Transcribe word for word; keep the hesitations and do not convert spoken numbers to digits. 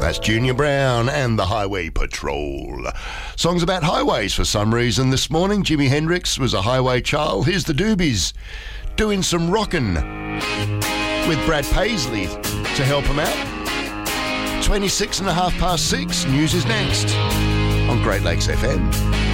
That's Junior Brown and the Highway Patrol. Songs about highways for some reason this morning. Jimi Hendrix was a highway child. Here's the Doobies doing some rockin' with Brad Paisley to help him out. twenty-six and a half past six. News is next on Great Lakes F M.